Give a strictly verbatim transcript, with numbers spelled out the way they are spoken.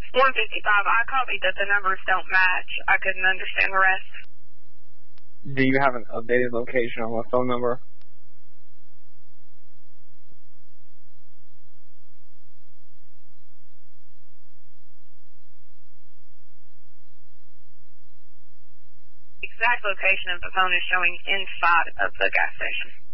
one fifty-five. I copied that the numbers don't match. I couldn't understand the rest. Do you have an updated location on the phone number? Exact location of the phone is showing inside of the gas station.